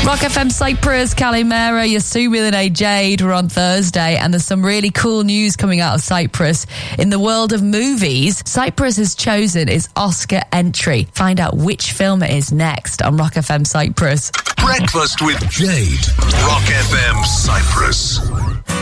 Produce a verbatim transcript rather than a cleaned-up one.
Rock F M Cyprus, Kalimera, Yasumi and Jade were on Thursday, and there's some really cool news coming out of Cyprus. In the world of movies, Cyprus has chosen its Oscar entry. Find out which film it is next on Rock F M Cyprus. Breakfast with Jade. Rock F M Cyprus.